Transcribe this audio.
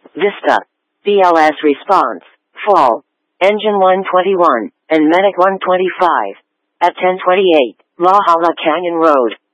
Vista. BLS response. Fall. Engine 121, and Medic 125. At 10:28, La Jolla Canyon Road.